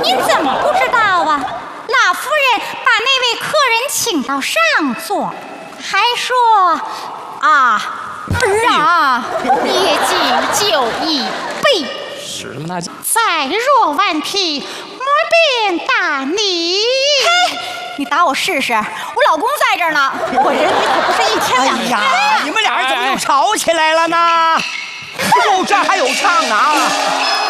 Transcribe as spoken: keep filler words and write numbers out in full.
您怎么不知道啊？老夫人把那位客人请到上座，还说啊，儿啊，捏紧就已备。 是那就再若顽皮，莫便打你。嘿，你打我试试！我老公在这儿呢，我忍你可不是一天两天。 哎呀，你们俩人怎么又吵起来了呢？后这还有唱呢啊！